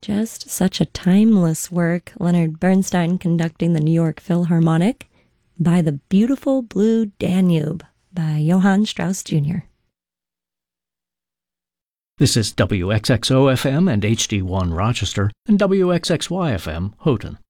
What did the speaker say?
Just such a timeless work, Leonard Bernstein conducting the New York Philharmonic by the Beautiful Blue Danube by Johann Strauss Jr. This is WXXO-FM and HD1 Rochester and WXXY-FM Houghton.